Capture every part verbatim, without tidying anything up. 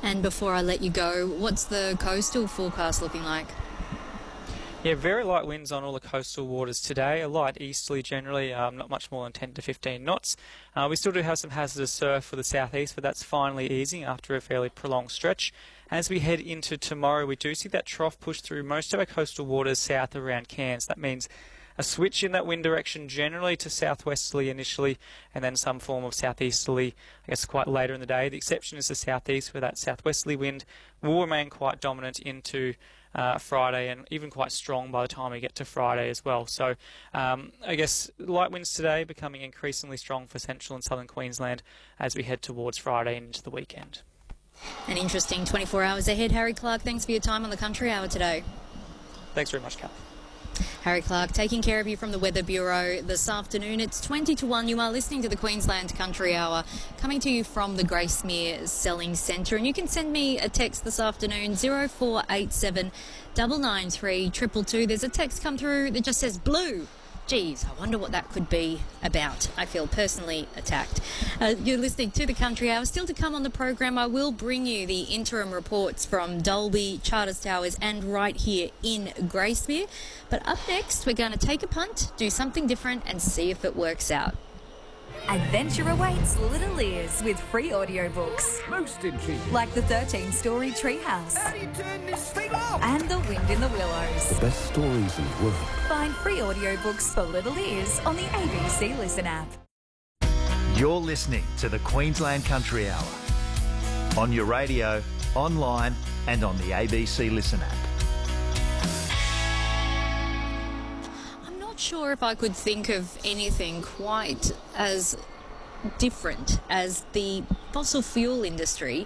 And before I let you go, what's the coastal forecast looking like? Yeah, very light winds on all the coastal waters today. A light easterly generally, um, not much more than ten to fifteen knots. Uh, we still do have some hazardous surf for the southeast, but that's finally easing after a fairly prolonged stretch. As we head into tomorrow, we do see that trough push through most of our coastal waters south around Cairns. That means a switch in that wind direction generally to southwesterly initially, and then some form of southeasterly, I guess, quite later in the day. The exception is the southeast, where that southwesterly wind will remain quite dominant into Uh, Friday, and even quite strong by the time we get to Friday as well. So um, I guess light winds today becoming increasingly strong for central and southern Queensland as we head towards Friday and into the weekend. An interesting twenty-four hours ahead. Harry Clark, thanks for your time on the Country Hour today. Thanks very much, Cal. Harry Clark taking care of you from the Weather Bureau this afternoon. It's twenty to one. You are listening to the Queensland Country Hour, coming to you from the Gracemere Selling Centre. And you can send me a text this afternoon, zero four eight seven nine nine three two two two. There's a text come through that just says blue. Geez, I wonder what that could be about. I feel personally attacked. Uh, you're listening to the Country Hour. Still to come on the program, I will bring you the interim reports from Dalby, Charters Towers and right here in Gracemere. But up next, we're going to take a punt, do something different and see if it works out. Adventure awaits Little Ears with free audiobooks. Most intriguing. Like the thirteen-story Treehouse. How do you turn this thing off? And The Wind in the Willows. The best stories in the world. Find free audiobooks for Little Ears on the A B C Listen app. You're listening to the Queensland Country Hour. On your radio, online and on the A B C Listen app. Sure if I could think of anything quite as different as the fossil fuel industry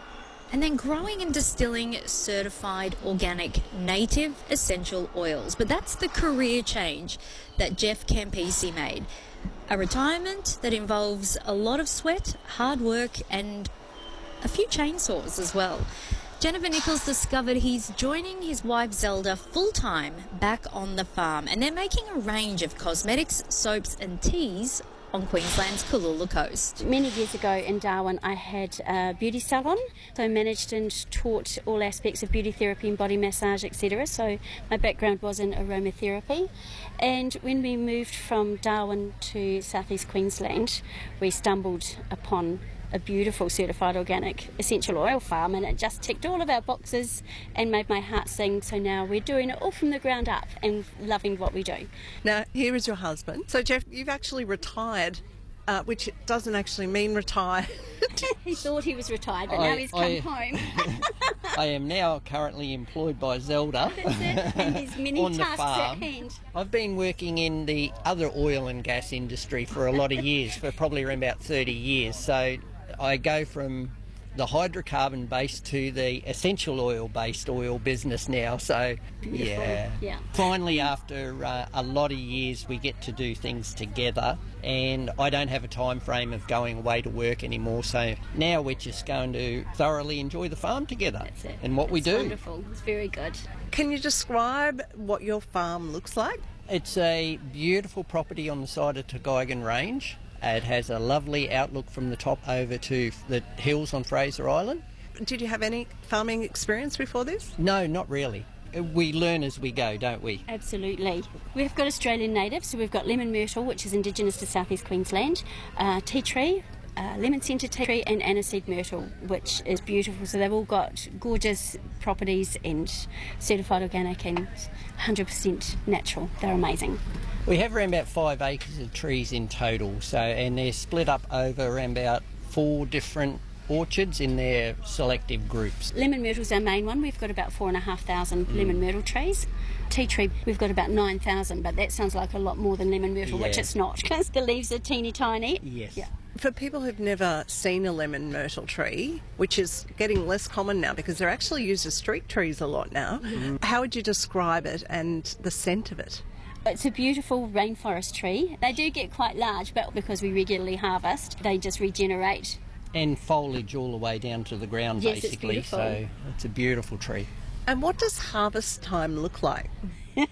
and then growing and distilling certified organic native essential oils. But that's the career change that Jeff Campisi made. A retirement that involves a lot of sweat, hard work and a few chainsaws as well. Jennifer Nichols discovered he's joining his wife Zelda full-time back on the farm, and they're making a range of cosmetics, soaps and teas on Queensland's Cooloola coast. Many years ago in Darwin I had a beauty salon, so I managed and taught all aspects of beauty therapy and body massage, et cetera. So my background was in aromatherapy, and when we moved from Darwin to southeast Queensland we stumbled upon a beautiful certified organic essential oil farm, and it just ticked all of our boxes and made my heart sing. So now we're doing it all from the ground up and loving what we do. Now here is your husband. So Jeff, you've actually retired, uh, which doesn't actually mean retired. He thought he was retired, but I, now he's come I, home. I am now currently employed by Zelda. That's it. And his many on the tasks farm. at hand. I've been working in the other oil and gas industry for a lot of years, for probably around about thirty years. So I go from the hydrocarbon based to the essential oil based oil business now. So yeah. yeah. Finally, after uh, a lot of years, we get to do things together, and I don't have a time frame of going away to work anymore. So now we're just going to thoroughly enjoy the farm together. That's it. And what That's we do. Wonderful. It's very good. Can you describe what your farm looks like? It's a beautiful property on the side of Togaigan Range. It has a lovely outlook from the top over to the hills on Fraser Island. Did you have any farming experience before this? No, not really. We learn as we go, don't we? Absolutely. We've got Australian natives, so we've got lemon myrtle, which is indigenous to southeast Queensland, uh, tea tree, uh, lemon centre tea tree and aniseed myrtle, which is beautiful. So they've all got gorgeous properties and certified organic and one hundred percent natural. They're amazing. We have around about five acres of trees in total, so and they're split up over around about four different orchards in their selective groups. Lemon myrtle's our main one. We've got about four and a half thousand mm. lemon myrtle trees. Tea tree, we've got about nine thousand, but that sounds like a lot more than lemon myrtle, yeah. Which it's not, because the leaves are teeny tiny. Yes. Yeah. For people who've never seen a lemon myrtle tree, which is getting less common now because they're actually used as street trees a lot now, mm. how would you describe it and the scent of it? It's a beautiful rainforest tree. They do get quite large, but because we regularly harvest, they just regenerate. And foliage all the way down to the ground, yes, basically. It's so it's a beautiful tree. And what does harvest time look like?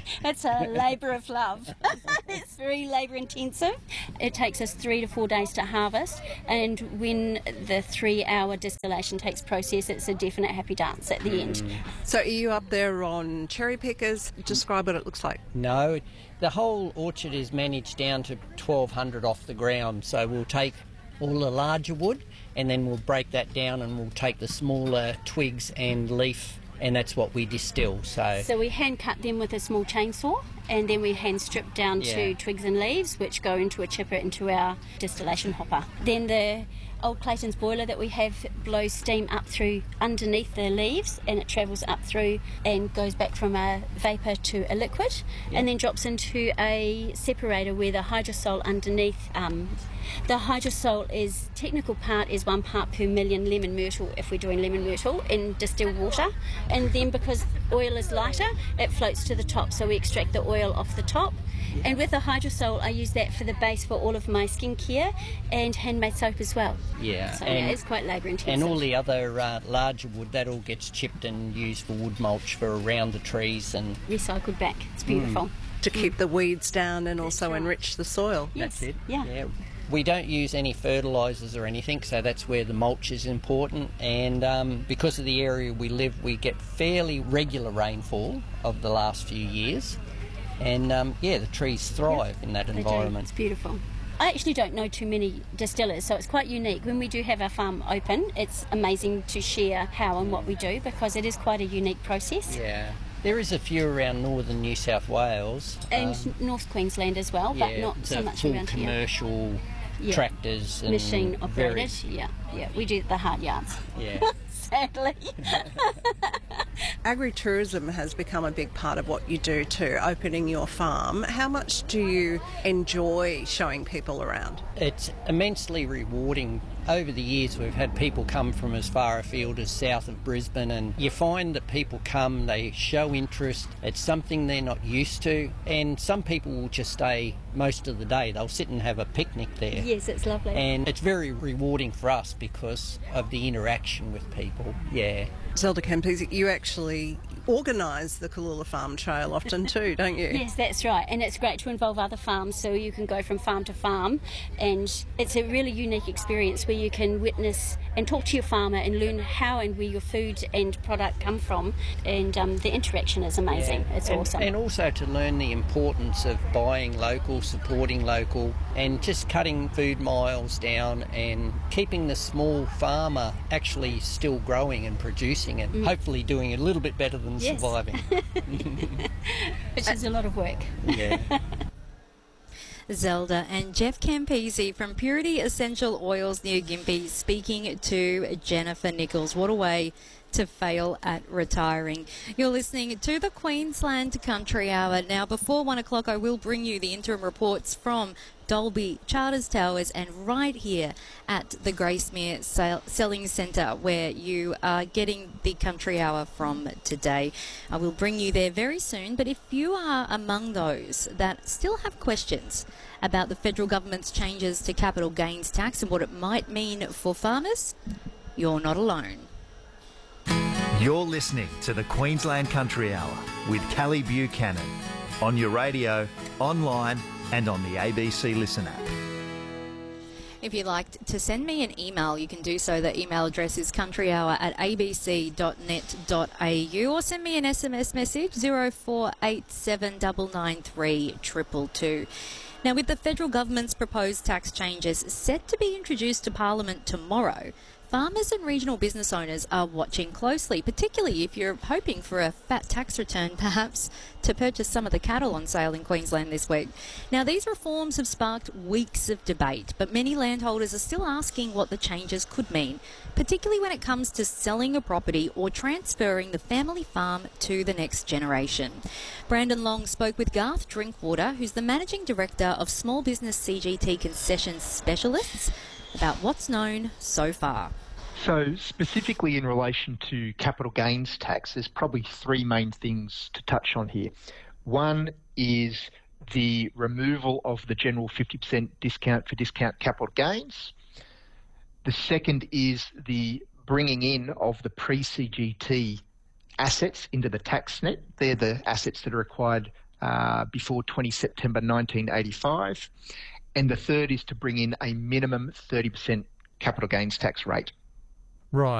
It's a labour of love. It's very labour intensive. It takes us three to four days to harvest, and when the three-hour distillation takes process, it's a definite happy dance at the end. So are you up there on cherry pickers? Describe what it looks like. No, the whole orchard is managed down to twelve hundred off the ground, so we'll take all the larger wood and then we'll break that down and we'll take the smaller twigs and leaf, and that's what we distill. So, so we hand cut them with a small chainsaw, and then we hand strip down Yeah. to twigs and leaves, which go into a chipper into our distillation hopper. Then the old Clayton's boiler that we have blows steam up through underneath the leaves, and it travels up through and goes back from a vapour to a liquid, and then drops into a separator where the hydrosol underneath. Um, the hydrosol is technical part is one part per million lemon myrtle if we're doing lemon myrtle in distilled water, and then because oil is lighter, it floats to the top, so we extract the oil off the top. And with the hydrosol, I use that for the base for all of my skincare and handmade soap as well. yeah, So and, yeah, it's quite labour intensive. and all the other uh, larger wood, that all gets chipped and used for wood mulch for around the trees, and recycled back. It's beautiful. To keep the weeds down and also right. enrich the soil. Yes. that's it. Yeah. yeah. We don't use any fertilisers or anything, so that's where the mulch is important. And um, because of the area we live, we get fairly regular rainfall of the last few years. And um, yeah, the trees thrive in that They do. environment. It's beautiful. I actually don't know too many distillers, so it's quite unique. When we do have our farm open, it's amazing to share how and what we do, because it is quite a unique process. Yeah. There is a few around northern New South Wales. And um, North Queensland as well, but yeah, not the so much full around here. commercial Yeah. tractors and Machine very- operated. Yeah, yeah. We do the hard yards. Yeah. Sadly. Agritourism has become a big part of what you do too, opening your farm. How much do you enjoy showing people around? It's immensely rewarding. Over the years, we've had people come from as far afield as south of Brisbane, and you find that people come, they show interest. It's something they're not used to, and some people will just stay most of the day. They'll sit and have a picnic there. Yes, it's lovely. And it's very rewarding for us because of the interaction with people. Yeah. Zelda Campese, you actually organise the Cooloola Farm Trail often too, don't you? Yes, that's right, and it's great to involve other farms, so you can go from farm to farm, and it's a really unique experience where you can witness and talk to your farmer and learn how and where your food and product come from, and um, the interaction is amazing. Yeah. It's and, awesome. And also to learn the importance of buying local, supporting local, and just cutting food miles down and keeping the small farmer actually still growing and producing and Mm. hopefully doing a little bit better than Yes. surviving. Which is a lot of work. Yeah. Zelda and Jeff Campese from Purity Essential Oils near Gympie speaking to Jennifer Nichols. What a way to fail at retiring. You're listening to the Queensland Country Hour. Now, before one o'clock, I will bring you the interim reports from Dalby, Charters Towers, and right here at the Gracemere Sale- Selling Centre, where you are getting the Country Hour from today. I will bring you there very soon, but if you are among those that still have questions about the federal government's changes to capital gains tax and what it might mean for farmers, you're not alone. You're listening to the Queensland Country Hour with Callie Buchanan on your radio, online and on the A B C Listen app. If you'd like to send me an email, you can do so. The email address is countryhour at a b c dot net dot a u, or send me an S M S message zero four eight seven nine nine three two two two. Now, with the federal government's proposed tax changes set to be introduced to Parliament tomorrow, farmers and regional business owners are watching closely, particularly if you're hoping for a fat tax return, perhaps, to purchase some of the cattle on sale in Queensland this week. Now, these reforms have sparked weeks of debate, but many landholders are still asking what the changes could mean, particularly when it comes to selling a property or transferring the family farm to the next generation. Brandon Long spoke with Garth Drinkwater, who's the Managing Director of Small Business C G T Concessions Specialists, about what's known so far. So specifically in relation to capital gains tax, there's probably three main things to touch on here. One is the removal of the general fifty percent discount for discount capital gains. The second is the bringing in of the pre-C G T assets into the tax net. They're the assets that are required uh, before the twentieth of September nineteen eighty-five. And the third is to bring in a minimum thirty percent capital gains tax rate. Right.